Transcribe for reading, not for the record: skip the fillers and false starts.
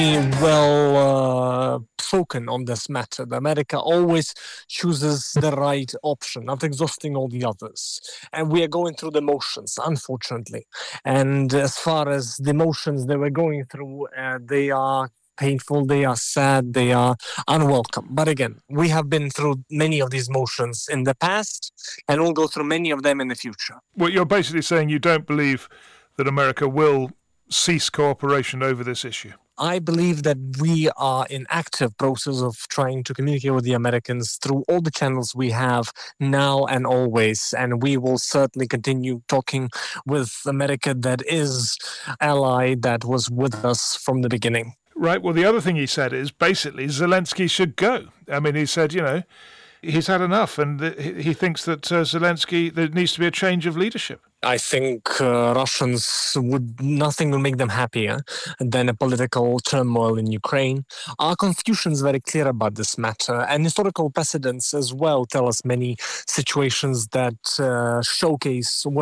well spoken on this matter. America always chooses the right option, not exhausting all the others. And we are going through the motions, unfortunately. And as far as the motions that we're going through, they are painful, they are sad, they are unwelcome. But again, we have been through many of these motions in the past, and we'll go through many of them in the future. Well, you're basically saying you don't believe that America will cease cooperation over this issue. I believe that we are in active process of trying to communicate with the Americans through all the channels we have now and always. And we will certainly continue talking with America that is ally that was with us from the beginning. Right. Well, the other thing he said is basically Zelensky should go. I mean, he said, he's had enough, and he thinks that Zelensky, there needs to be a change of leadership. I think Russians nothing will make them happier than a political turmoil in Ukraine. Our constitution is very clear about this matter, and historical precedents as well tell us many situations that showcase what